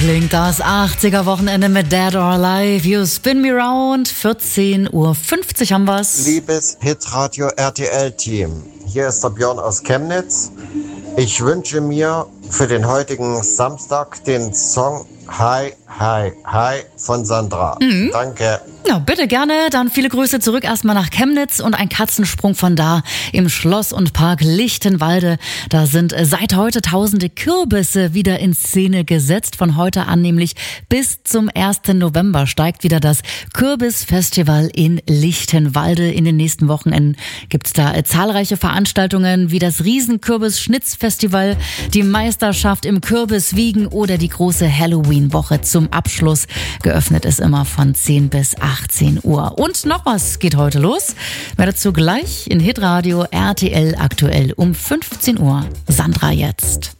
Klingt das 80er-Wochenende mit Dead or Alive. You spin me round. 14:50 Uhr haben wir's. Liebes Hitradio RTL-Team, hier ist der Björn aus Chemnitz. Ich wünsche mir für den heutigen Samstag den Song Hi, Hi, Hi von Sandra. Danke. Ja, bitte gerne. Dann viele Grüße zurück erstmal nach Chemnitz und ein Katzensprung von da im Schloss und Park Lichtenwalde. Da sind seit heute tausende Kürbisse wieder in Szene gesetzt. Von heute an nämlich bis zum 1. November steigt wieder das Kürbisfestival in Lichtenwalde. In den nächsten Wochenenden gibt's da zahlreiche Veranstaltungen wie das Riesenkürbis-Schnitzfestival, die Meisterschaft im Kürbiswiegen oder die große Halloween-Woche zum Abschluss. Geöffnet ist immer von 10 bis 18 Uhr. Und noch was geht heute los. Mehr dazu gleich in Hitradio RTL aktuell um 15 Uhr. Sandra jetzt.